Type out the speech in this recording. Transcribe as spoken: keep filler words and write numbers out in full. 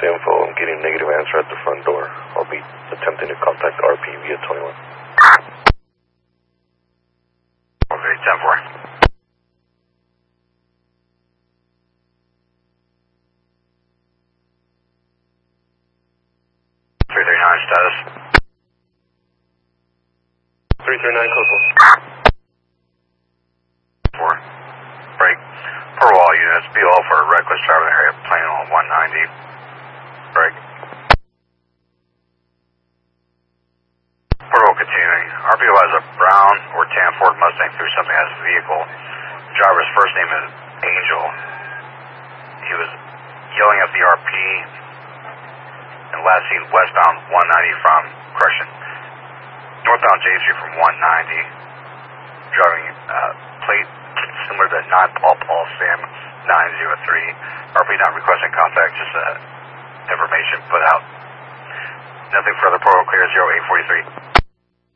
the info. I'm getting negative answer at the front door. I'll be attempting to contact R P via twenty-one. Okay, ten four. three three nine status. three three nine Coastal. four. Break. Per all units, B O for reckless traveling area, plane on one ninety. Break. Portal continuing. R P O has a brown or tan Ford Mustang through something as a vehicle. The driver's first name is Angel. He was yelling at the R P and last seen westbound one ninety from, correction, northbound J Street from one ninety. Driving uh, plate similar to nine Paul Paul Sam nine zero three. R P not requesting contact, just uh, information put out. Nothing further, portal clear zero eight forty-three.